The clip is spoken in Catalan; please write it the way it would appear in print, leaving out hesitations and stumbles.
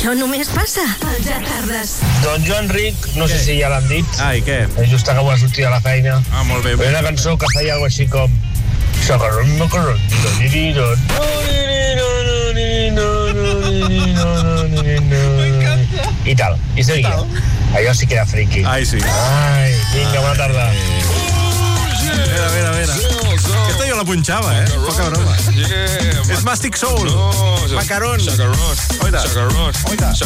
Això només passa al Ja Tardes. Don Joan Ric, no sé si ja l'han dit. I què? Just acabo de sortir a la feina. Molt bé. Hi ha una cançó que feia alguna així com... Sacarrón, macarrón, i tal, i seguia. Allò sí que era friki. Ai, sí. Ai, vinga, bona tarda. A veure. Aquesta jo la punxava, Poca broma. És Mastic Soul. Macarón. Chacarrón. Oida.